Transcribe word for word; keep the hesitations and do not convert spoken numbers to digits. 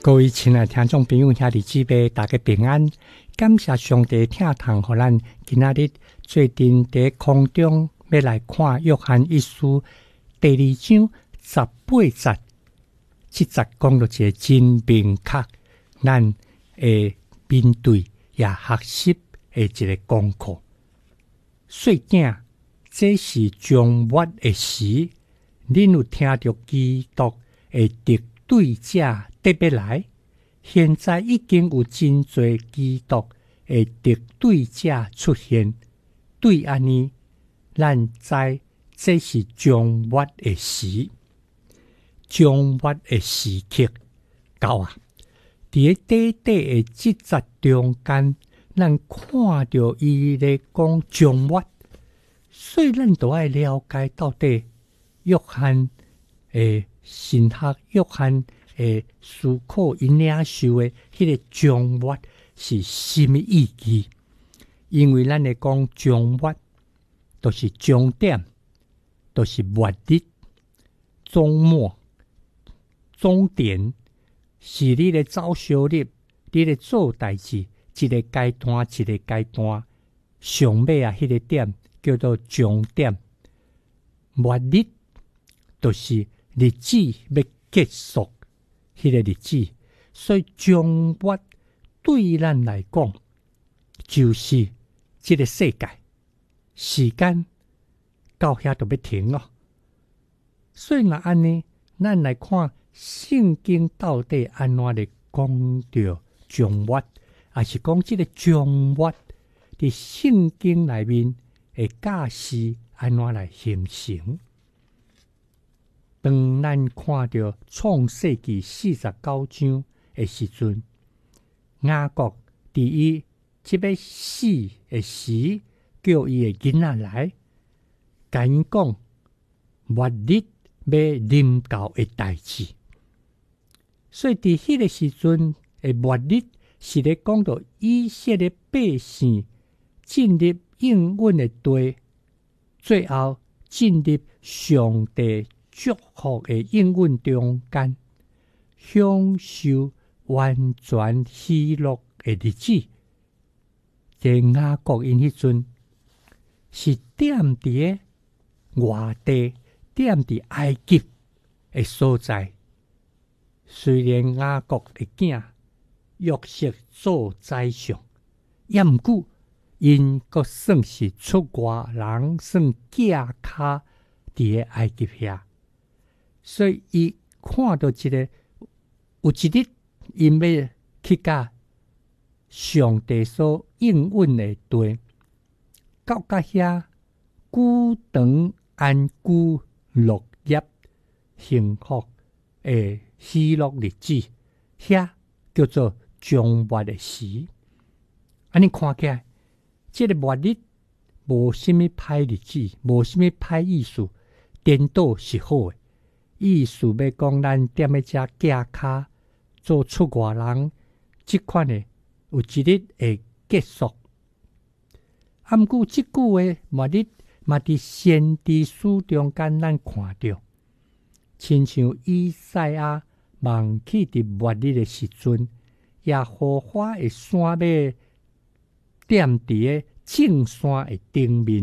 各位亲爱的听众朋友、兄弟姊妹，大家平安！感谢上帝听堂，互咱今仔日最近在空中要来看约翰一书第二章十八节，这节讲到一个真明确，咱会面对也学习的一个功课。细囝，这是将末的时，恁有听到基督的敌对者特别来？现在已经有真侪基督的敌对者出现，对安尼，咱知这是将末的时，将末的时刻到啊！伫个短短的即节中间，咱看到伊咧讲将末，所以咱都爱了解到底约翰诶神学约翰诶思考因领受的迄个将末是什么意义？因为咱咧讲将末，都是终点，都是末日、终末、终点，是你咧走小日，你咧做代志，一个阶段一个阶段，上尾啊迄个点叫做终点，末日就是日子要结束。迄个日子，所以将末对咱来讲，就是这个世界时间到遐就要停了。所以若安尼，咱来看圣经到底安怎咧讲到将末，还是讲这个将末伫圣经内面的假释安怎来形成？当咱看到创世纪四十九章的时阵，雅各伫伊即要死的时，叫伊的囡仔来，甲因讲末日要临到的代志。所以伫迄个时阵的末日，是咧讲到以色列百姓进入应允的地，最后进入上帝祝福的应允中间，享受完全喜乐的日子。在雅各因迄阵是踮伫个外地，踮伫埃及的所在。虽然雅各的囝约瑟做宰相，也毋过因阁算是出外人，算寄卡伫个埃及遐。所以，伊看到一个有一日，因要去甲上帝所应允的地，到甲遐久长安居乐业、幸福的喜乐日子，遐叫做将末的时。安尼看起来，这个末日无什么歹日子，无什么歹意思，颠倒是好的。意思要讲，咱踮咧遮寄卡做出外人，即款的有一日会结束。啊，毋过即句话末日嘛伫先知书中间，咱看到，亲像以赛亚望去伫末日的时阵，耶和华的山要踮伫个正山的顶面，